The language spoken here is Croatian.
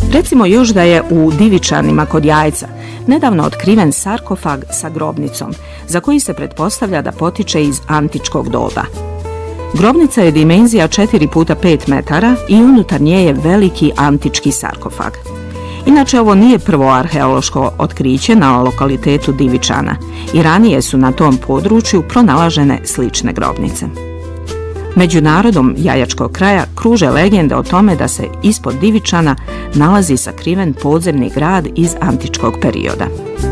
Recimo još da je u Divičanima kod Jajca nedavno otkriven sarkofag sa grobnicom, za koji se pretpostavlja da potiče iz antičkog doba. Grobnica je dimenzija 4x5 metara i unutar nje je veliki antički sarkofag. Inače, ovo nije prvo arheološko otkriće na lokalitetu Divičana i ranije su na tom području pronalažene slične grobnice. Među narodom Jajačkog kraja kruže legende o tome da se ispod Divičana nalazi sakriven podzemni grad iz antičkog perioda.